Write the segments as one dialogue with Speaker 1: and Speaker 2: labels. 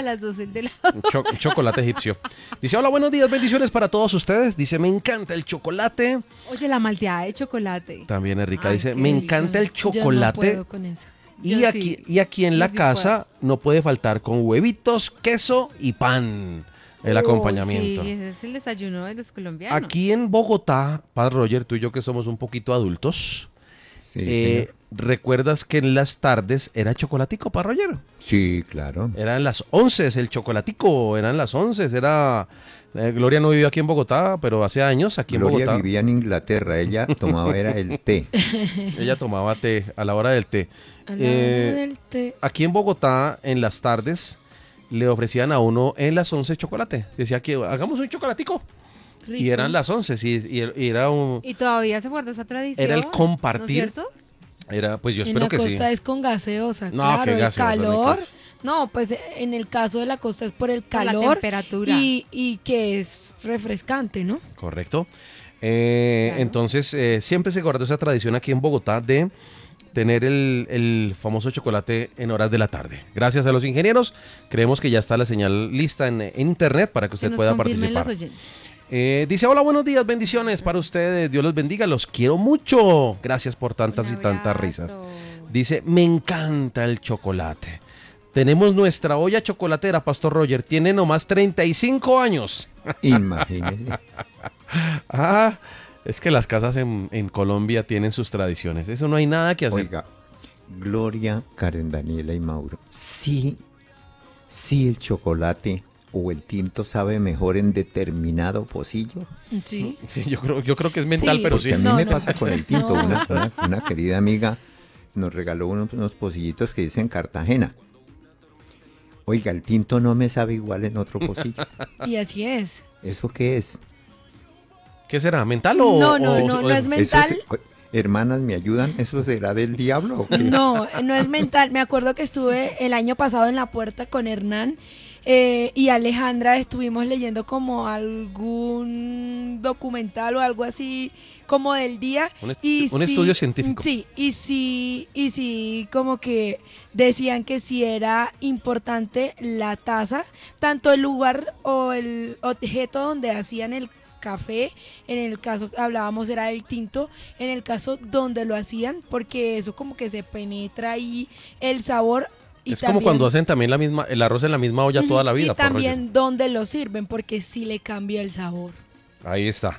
Speaker 1: las 12 de la...
Speaker 2: Chocolate egipcio. Dice, hola, buenos días, bendiciones para todos ustedes. Dice, me encanta el chocolate.
Speaker 1: Oye, la malteada de chocolate.
Speaker 2: También es rica.
Speaker 1: Ay,
Speaker 2: Dice,
Speaker 1: qué
Speaker 2: me
Speaker 1: delicia.
Speaker 2: encanta el
Speaker 3: Yo no
Speaker 2: chocolate.
Speaker 3: puedo con eso.
Speaker 2: Y
Speaker 1: Yo
Speaker 2: aquí,
Speaker 1: sí.
Speaker 2: y aquí en la
Speaker 1: Yo sí
Speaker 2: casa no puede faltar con huevitos, queso y pan. El
Speaker 1: Uy,
Speaker 2: acompañamiento.
Speaker 1: Sí, ese es el desayuno de los colombianos.
Speaker 2: Aquí en Bogotá, Padre Roger, tú y yo que somos un poquito adultos,
Speaker 4: Sí, señor.
Speaker 2: ¿recuerdas que en las tardes era chocolatico, Padre Roger?
Speaker 4: Sí, claro.
Speaker 2: Eran las 11, el chocolatico, eran las 11, era... Gloria no vivió aquí en Bogotá, pero hace años aquí en
Speaker 4: Gloria
Speaker 2: Bogotá.
Speaker 4: vivía en Inglaterra, ella tomaba era el té.
Speaker 2: Ella tomaba té a la hora del té.
Speaker 3: A la hora del té.
Speaker 2: Aquí en Bogotá, en las tardes, le ofrecían a uno en las 11 chocolate. Decía que hagamos un chocolatico.
Speaker 1: Rico.
Speaker 2: Y eran las 11, sí, y era un...
Speaker 1: Y todavía se guarda esa tradición.
Speaker 2: Era el compartir.
Speaker 1: ¿No es cierto?
Speaker 2: Era, pues yo
Speaker 3: En
Speaker 2: espero
Speaker 3: la
Speaker 2: que sí.
Speaker 3: costa es con gaseosa,
Speaker 2: No,
Speaker 3: claro,
Speaker 2: qué
Speaker 3: el
Speaker 2: gaseosa,
Speaker 3: calor.
Speaker 2: Nicolás.
Speaker 3: No, pues en el caso de la costa es por el
Speaker 1: Por la
Speaker 3: calor
Speaker 1: temperatura.
Speaker 3: y que es refrescante, ¿no?
Speaker 2: Correcto.
Speaker 1: Claro.
Speaker 2: Entonces, siempre se guardó esa tradición aquí en Bogotá de tener el famoso chocolate en horas de la tarde. Gracias a los ingenieros, creemos que ya está la señal lista en internet para que
Speaker 1: Que
Speaker 2: usted
Speaker 1: nos
Speaker 2: pueda
Speaker 1: confirmen
Speaker 2: participar.
Speaker 1: los oyentes.
Speaker 2: Dice, hola, buenos días, bendiciones para ustedes, Dios los bendiga, los quiero mucho. Gracias por tantas
Speaker 1: Un
Speaker 2: y tantas
Speaker 1: abrazo.
Speaker 2: risas. Dice, me encanta el chocolate. Tenemos nuestra olla chocolatera, Pastor Roger, tiene nomás 35 años.
Speaker 4: Imagínese.
Speaker 2: Ah, es que las casas en Colombia tienen sus tradiciones, eso no hay nada que hacer.
Speaker 4: Oiga, Gloria, Karen Daniela y Mauro. Sí, sí el chocolate o el tinto sabe mejor en determinado pocillo.
Speaker 3: Sí.
Speaker 2: Sí, yo creo que es mental,
Speaker 3: Sí,
Speaker 2: pero
Speaker 4: Porque
Speaker 2: sí.
Speaker 4: a mí
Speaker 3: No,
Speaker 4: me
Speaker 3: no.
Speaker 4: pasa con el tinto.
Speaker 3: No.
Speaker 4: Una querida amiga nos regaló unos pocillitos que dicen Cartagena. Oiga, el tinto no me sabe igual en otro pocillo.
Speaker 3: Y así es.
Speaker 4: ¿Eso qué es?
Speaker 2: ¿Qué será? ¿Mental o...?
Speaker 3: No,
Speaker 2: o-
Speaker 3: no es
Speaker 4: Eso
Speaker 3: mental.
Speaker 4: hermanas, ¿me ayudan? ¿Eso será del diablo o qué?
Speaker 3: No, no es mental. Me acuerdo que estuve el año pasado en La Puerta con Hernán y Alejandra. Estuvimos leyendo como algún documental o algo así como del día.
Speaker 2: Un
Speaker 3: y
Speaker 2: estudio científico.
Speaker 3: Sí, y sí, como que decían que sí era importante la taza, tanto el lugar o el objeto donde hacían el café, en el caso hablábamos era del tinto, en el caso donde lo hacían, porque eso como que se penetra ahí el sabor. Y
Speaker 2: Es como cuando hacen también el arroz en la misma olla toda la vida.
Speaker 3: y
Speaker 2: por rollo.
Speaker 3: también donde lo sirven, porque sí le cambia el sabor.
Speaker 2: Ahí está.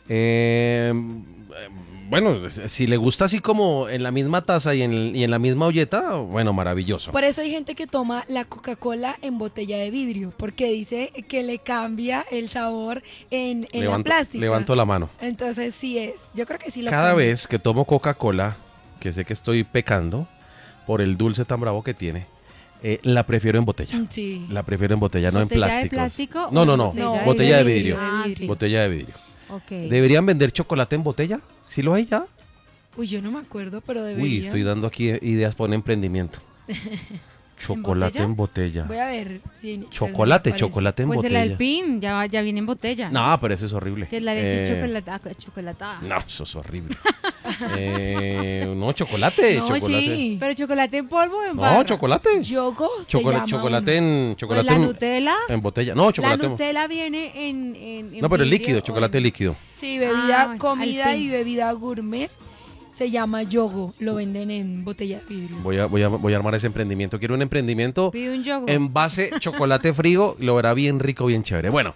Speaker 2: Bueno, si le gusta así como en la misma taza y en la misma olleta, bueno, maravilloso.
Speaker 3: Por eso hay gente que toma la Coca-Cola en botella de vidrio, porque dice que le cambia el sabor en la plástica.
Speaker 2: Levanto la mano.
Speaker 3: Entonces sí es, yo creo que sí lo
Speaker 2: Cada
Speaker 3: cambia.
Speaker 2: vez que tomo Coca-Cola, que sé que estoy pecando por el dulce tan bravo que tiene, la prefiero en botella.
Speaker 3: Sí.
Speaker 2: La prefiero en botella, no en
Speaker 1: ¿Botella de
Speaker 2: plástico.
Speaker 1: plástico
Speaker 2: No,
Speaker 1: o
Speaker 2: no, no.
Speaker 3: No,
Speaker 2: Botella de
Speaker 3: de
Speaker 2: vidrio.
Speaker 3: vidrio.
Speaker 1: Ah, sí.
Speaker 2: Botella de vidrio.
Speaker 1: Ok.
Speaker 2: ¿Deberían vender chocolate en botella? ¿Sí lo hay ya?
Speaker 3: Uy, yo no me acuerdo, pero debería.
Speaker 2: Uy, estoy dando aquí ideas para un emprendimiento. Chocolate en botella.
Speaker 3: Voy a ver si
Speaker 2: Chocolate,
Speaker 3: realmente
Speaker 2: chocolate en
Speaker 1: Pues
Speaker 2: botella.
Speaker 1: el Alpín ya viene en botella.
Speaker 2: No, pero eso es horrible.
Speaker 1: Que es la leche
Speaker 2: Eh,
Speaker 1: chocolatada.
Speaker 2: No, eso es horrible. No, chocolate.
Speaker 3: No,
Speaker 2: chocolate.
Speaker 3: sí.
Speaker 1: Pero chocolate en polvo o en
Speaker 2: No,
Speaker 1: barra.
Speaker 2: chocolate.
Speaker 3: Yogo se
Speaker 2: Chocolate,
Speaker 3: llama
Speaker 2: chocolate
Speaker 3: uno.
Speaker 2: en
Speaker 1: Pues
Speaker 2: chocolate
Speaker 1: la
Speaker 2: en,
Speaker 1: Nutella.
Speaker 2: en botella. No,
Speaker 1: La
Speaker 2: chocolate.
Speaker 1: Nutella viene en
Speaker 2: No, pero es
Speaker 1: vidrio
Speaker 2: líquido,
Speaker 1: o
Speaker 2: chocolate
Speaker 1: en-
Speaker 2: líquido.
Speaker 3: Sí, bebida,
Speaker 1: Ah,
Speaker 3: comida
Speaker 1: Alpín.
Speaker 3: y bebida gourmet. Se llama yogo. Lo venden en botella de vidrio.
Speaker 2: Voy a armar ese emprendimiento. Quiero un emprendimiento
Speaker 1: Pide un yogur.
Speaker 2: en base chocolate frío. Lo verá bien rico, bien chévere. Bueno,